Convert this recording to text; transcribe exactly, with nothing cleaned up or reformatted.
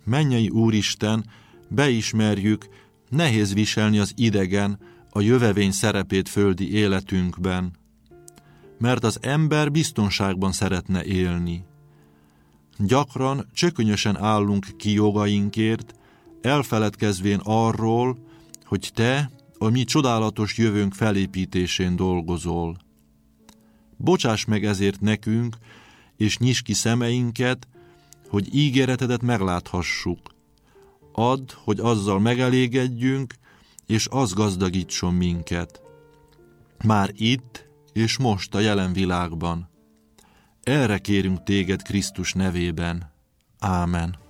Mennyei Úristen, beismerjük, nehéz viselni az idegen, a jövevény szerepét földi életünkben, mert az ember biztonságban szeretne élni. Gyakran csökönyösen állunk ki jogainkért, elfeledkezvén arról, hogy te a mi csodálatos jövőnk felépítésén dolgozol. Bocsáss meg ezért nekünk, és nyisd ki szemeinket, hogy ígéretedet megláthassuk. Add, hogy azzal megelégedjünk, és az gazdagítson minket. Már itt és most a jelen világban. Erre kérünk téged Krisztus nevében. Ámen.